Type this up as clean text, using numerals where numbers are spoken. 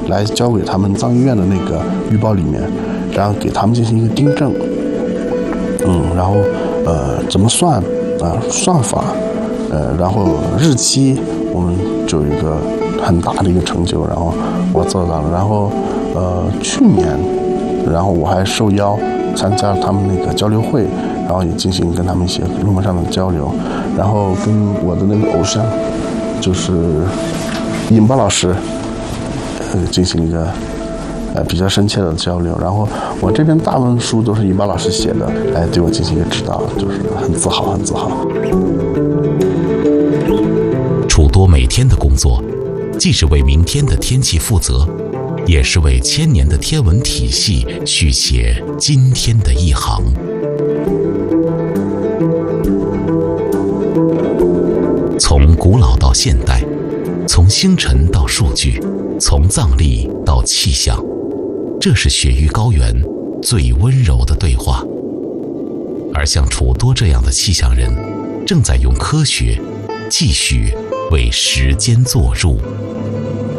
来交给他们藏医院的那个预报里面，然后给他们进行一个订正，然后怎么算算法，然后日期，我们就有一个很大的一个成就，然后我做到了。然后去年，然后我还受邀参加他们那个交流会，然后也进行跟他们一些论文上的交流，然后跟我的那个偶像就是尹巴老师进行一个比较深切的交流。然后我这篇大文书都是尹巴老师写的，来对我进行一个指导，就是很自豪，很自豪。 楚多每天的工作，既是为明天的天气负责，也是为千年的天文体系续写今天的一行。从古老到现代，从星辰到数据，从藏历到气象，这是雪域高原最温柔的对话。而像楚多这样的气象人，正在用科学继续为时间作入。